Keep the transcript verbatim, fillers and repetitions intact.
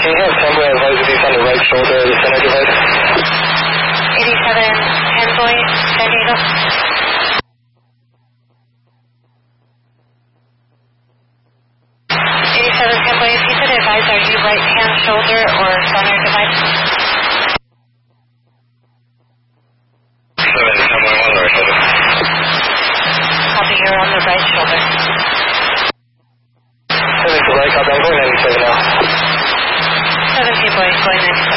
Can you have Tembo advise if he's on the right shoulder of the center device? eighty-seven, ten boy, San Diego. eighty-seven, ten boy, if you could advise, are you right hand shoulder or center device? seven, ten boy, on the right shoulder. Copy, you're on the right shoulder. seven to right, copy, I'm going ninety-seven now. seventeen boy, going ninety-seven.